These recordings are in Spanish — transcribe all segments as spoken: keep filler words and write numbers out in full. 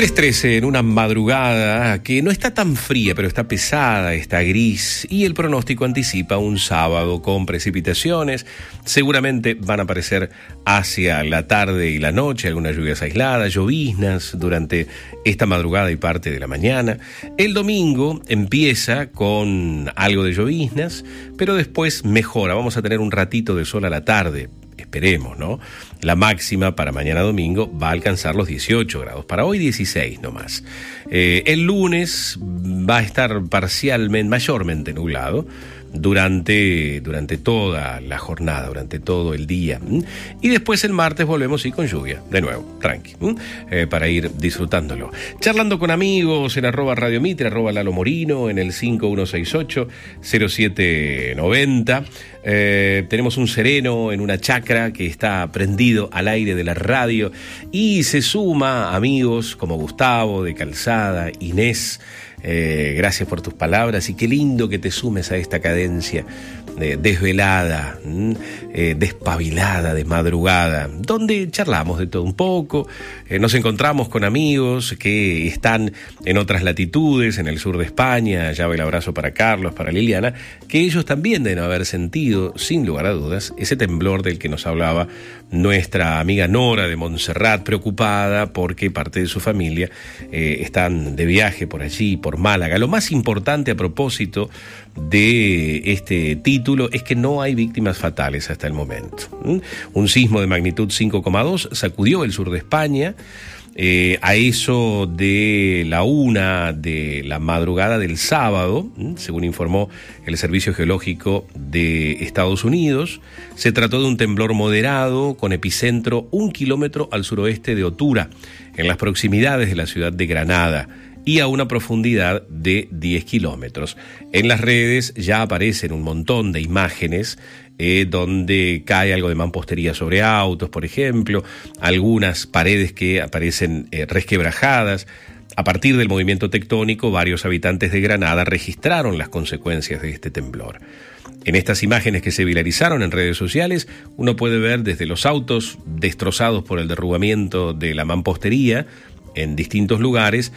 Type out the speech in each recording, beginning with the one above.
tres trece en una madrugada que no está tan fría, pero está pesada, está gris, y el pronóstico anticipa un sábado con precipitaciones. Seguramente van a aparecer hacia la tarde y la noche algunas lluvias aisladas, lloviznas durante esta madrugada y parte de la mañana. El domingo empieza con algo de lloviznas, pero después mejora. Vamos a tener un ratito de sol a la tarde. Esperemos, ¿no? La máxima para mañana domingo va a alcanzar los dieciocho grados. Para hoy dieciséis nomás. Eh, el lunes va a estar parcialmente, mayormente nublado durante, durante toda la jornada, durante todo el día. Y después el martes volvemos y con lluvia, de nuevo, tranqui, eh, para ir disfrutándolo. Charlando con amigos en arroba Radio Mitre, arroba Lalo Morino, en el cinco uno seis ocho cero siete nueve cero. Eh, tenemos un sereno en una chacra que está prendido al aire de la radio y se suma amigos como Gustavo de Calzada, Inés. Eh, gracias por tus palabras y qué lindo que te sumes a esta cadencia eh, desvelada, eh, despabilada, de madrugada, donde charlamos de todo un poco. Eh, nos encontramos con amigos que están en otras latitudes, en el sur de España. Ya va el abrazo para Carlos, para Liliana, que ellos también deben haber sentido, sin lugar a dudas, ese temblor del que nos hablaba nuestra amiga Nora de Montserrat, preocupada porque parte de su familia eh, están de viaje por allí, por Málaga. Lo más importante a propósito de este título es que no hay víctimas fatales hasta el momento. ¿Mm? Un sismo de magnitud cinco coma dos sacudió el sur de España. Eh, a eso de la una de la madrugada del sábado, según informó el Servicio Geológico de Estados Unidos, se trató de un temblor moderado con epicentro un kilómetro al suroeste de Otura, en las proximidades de la ciudad de Granada, y a una profundidad de diez kilómetros. En las redes ya aparecen un montón de imágenes eh, donde cae algo de mampostería sobre autos, por ejemplo, algunas paredes que aparecen eh, resquebrajadas. A partir del movimiento tectónico, varios habitantes de Granada registraron las consecuencias de este temblor. En estas imágenes que se viralizaron en redes sociales, uno puede ver desde los autos destrozados por el derrumbamiento de la mampostería en distintos lugares,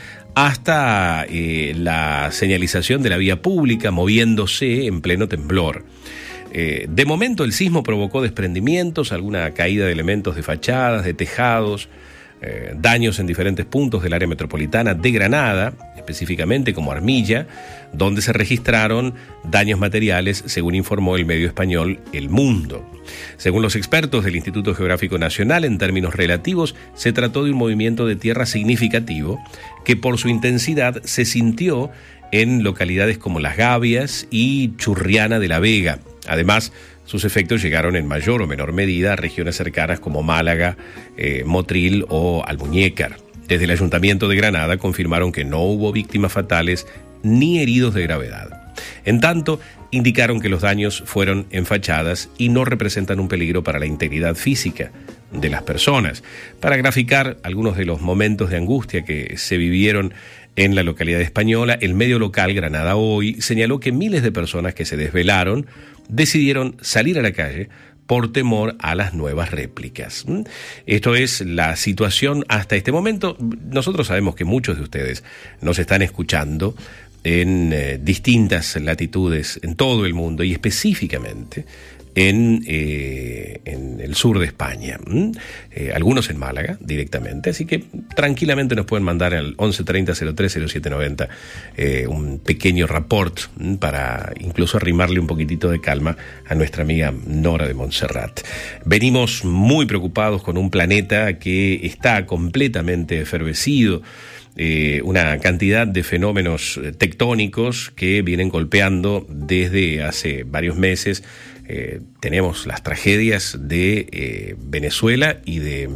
hasta eh, la señalización de la vía pública moviéndose en pleno temblor. Eh, de momento el sismo provocó desprendimientos, alguna caída de elementos de fachadas, de tejados, eh, daños en diferentes puntos del área metropolitana de Granada, específicamente como Armilla, donde se registraron daños materiales, según informó el medio español El Mundo. Según los expertos del Instituto Geográfico Nacional, en términos relativos, se trató de un movimiento de tierra significativo que por su intensidad se sintió en localidades como Las Gavias y Churriana de la Vega. Además, sus efectos llegaron en mayor o menor medida a regiones cercanas como Málaga, eh, Motril o Almuñécar. Desde el Ayuntamiento de Granada confirmaron que no hubo víctimas fatales ni heridos de gravedad. En tanto, indicaron que los daños fueron en fachadas y no representan un peligro para la integridad física de las personas. Para graficar algunos de los momentos de angustia que se vivieron en la localidad española, el medio local Granada Hoy señaló que miles de personas que se desvelaron decidieron salir a la calle por temor a las nuevas réplicas. Esto es la situación hasta este momento. Nosotros sabemos que muchos de ustedes nos están escuchando en eh, distintas latitudes en todo el mundo y específicamente en, eh, en el sur de España, ¿Mm? eh, algunos en Málaga directamente, así que tranquilamente nos pueden mandar al once treinta cero tres cero siete noventa eh, un pequeño report ¿Mm? para incluso arrimarle un poquitito de calma a nuestra amiga Nora de Montserrat. Venimos muy preocupados con un planeta que está completamente efervescido. Eh, una cantidad de fenómenos tectónicos que vienen golpeando desde hace varios meses. Eh, tenemos las tragedias de eh, Venezuela y de,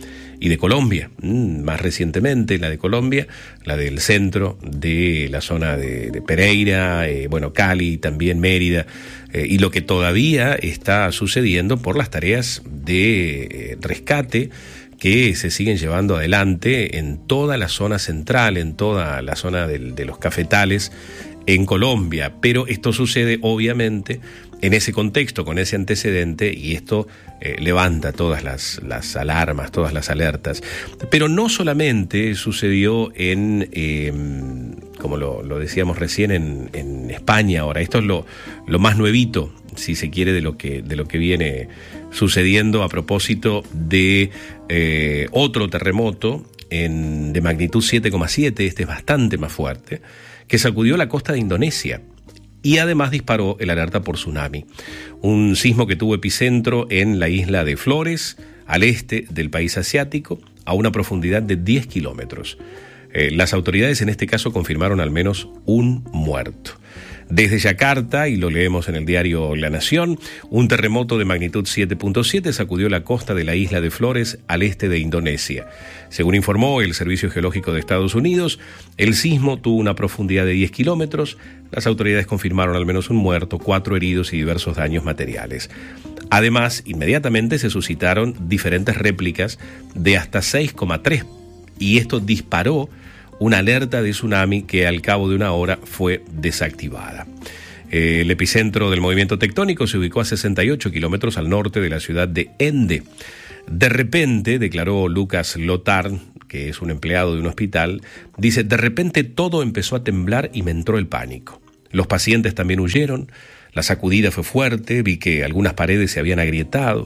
y de Colombia, mm, más recientemente la de Colombia, la del centro de la zona de, de Pereira, eh, bueno, Cali, también Mérida, eh, y lo que todavía está sucediendo por las tareas de eh, rescate que se siguen llevando adelante en toda la zona central, en toda la zona del, de los cafetales, en Colombia, pero esto sucede obviamente en ese contexto, con ese antecedente, y esto eh, levanta todas las, las alarmas, todas las alertas. Pero no solamente sucedió en, eh, como lo, lo decíamos recién, en, en España ahora. Esto es lo, lo más nuevito, si se quiere, de lo que, de lo que viene sucediendo a propósito de eh, otro terremoto en, de magnitud siete coma siete, este es bastante más fuerte, que sacudió la costa de Indonesia y además disparó el alerta por tsunami. Un sismo que tuvo epicentro en la isla de Flores, al este del país asiático, a una profundidad de diez kilómetros. Eh, las autoridades en este caso confirmaron al menos un muerto. Desde Yakarta, y lo leemos en el diario La Nación, un terremoto de magnitud siete punto siete sacudió la costa de la isla de Flores al este de Indonesia. Según informó el Servicio Geológico de Estados Unidos, el sismo tuvo una profundidad de diez kilómetros. Las autoridades confirmaron al menos un muerto, cuatro heridos y diversos daños materiales. Además, inmediatamente se suscitaron diferentes réplicas de hasta seis coma tres, y esto disparó una alerta de tsunami que al cabo de una hora fue desactivada. El epicentro del movimiento tectónico se ubicó a sesenta y ocho kilómetros al norte de la ciudad de Ende. De repente, declaró Lucas Lothar, que es un empleado de un hospital, dice, de repente todo empezó a temblar y me entró el pánico. Los pacientes también huyeron, la sacudida fue fuerte, vi que algunas paredes se habían agrietado.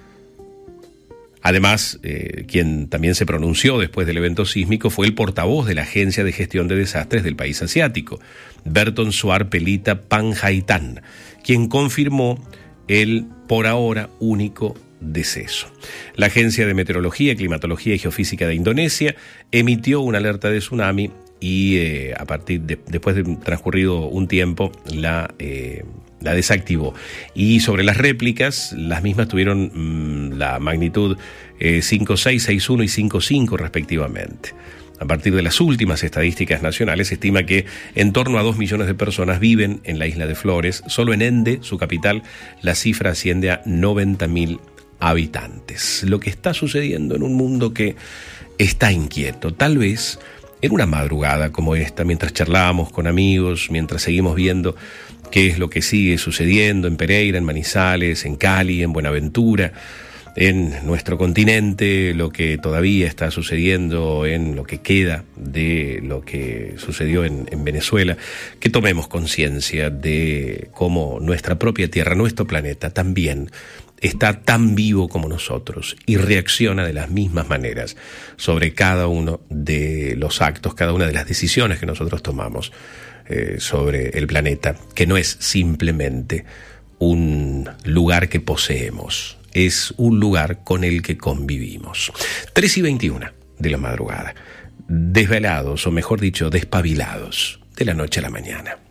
Además, eh, quien también se pronunció después del evento sísmico fue el portavoz de la Agencia de Gestión de Desastres del país asiático, Berton Suar Pelita Panjaitan, quien confirmó el, por ahora, único deceso. La Agencia de Meteorología, Climatología y Geofísica de Indonesia emitió una alerta de tsunami y eh, a partir de, después de transcurrido un tiempo, la... Eh, la desactivó. Y sobre las réplicas, las mismas tuvieron mmm, la magnitud eh, cinco punto seis, seis punto uno y cinco punto cinco respectivamente. A partir de las últimas estadísticas nacionales, se estima que en torno a dos millones de personas viven en la isla de Flores. Solo en Ende, su capital, la cifra asciende a noventa mil habitantes. Lo que está sucediendo en un mundo que está inquieto, tal vez en una madrugada como esta, mientras charlamos con amigos, mientras seguimos viendo qué es lo que sigue sucediendo en Pereira, en Manizales, en Cali, en Buenaventura, en nuestro continente, lo que todavía está sucediendo en lo que queda de lo que sucedió en, en Venezuela, que tomemos conciencia de cómo nuestra propia tierra, nuestro planeta también está tan vivo como nosotros y reacciona de las mismas maneras sobre cada uno de los actos, cada una de las decisiones que nosotros tomamos eh, sobre el planeta, que no es simplemente un lugar que poseemos, es un lugar con el que convivimos. tres y veintiuna de la madrugada, desvelados, o mejor dicho, despabilados, de la noche a la mañana.